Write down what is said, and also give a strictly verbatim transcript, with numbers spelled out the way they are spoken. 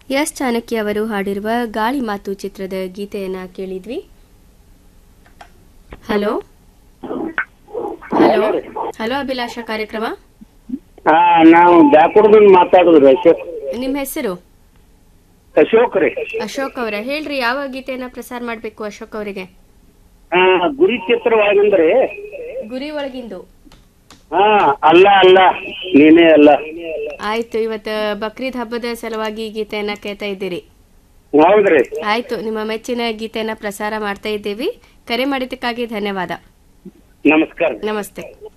S Chanakya ಅವರು ಹಾಡಿರುವ ಗಾಳಿ ಮಾತು ಚಿತ್ರದ ಗೀತೆಯನ್ನ ಕೇಳಿದ್ವಿ. ಹಲೋ ಹಲೋ ಹಲೋ ಅಭಿಲಾಷ ಕಾರ್ಯಕ್ರಮ. ನಾವು ಬ್ಯಾಕುರ್ದಿಂದ ಮಾತಾಡುದು. ಅಶೋಕ್. ನಿಮ್ಮ ಹೆಸರು? ಅಶೋಕ್ ರೀ. ಅಶೋಕ್ ಅವರ ಹೇಳ್ರಿ, ಯಾವ ಗೀತೆಯನ್ನ ಪ್ರಸಾರ ಮಾಡ್ಬೇಕು ಅಶೋಕ್ ಅವರಿಗೆ? ಗುರಿ ಚಿತ್ರವಾಗಿಂದ್ರೆ ಗುರಿ ಒಳಗಿಂದು. ಹಾ ಅಲ್ಲ ಅಲ್ಲ ನೀನೇ ಅಲ್ಲ. ಆಯ್ತು, ಇವತ್ತು ಬಕ್ರೀದ್ ಹಬ್ಬದ ಸಲುವಾಗಿ ಈ ಗೀತೆಯನ್ನ ಕೇಳ್ತಾ ಇದ್ದೀರಿ? ಹೌದ್ರಿ. ಆಯ್ತು, ನಿಮ್ಮ ಮೆಚ್ಚಿನ ಗೀತೆಯನ್ನ ಪ್ರಸಾರ ಮಾಡ್ತಾ ಇದ್ದೀವಿ. ಕರೆ ಮಾಡಿದ್ದಕ್ಕಾಗಿ ಧನ್ಯವಾದ. ನಮಸ್ಕಾರ. ನಮಸ್ತೆ.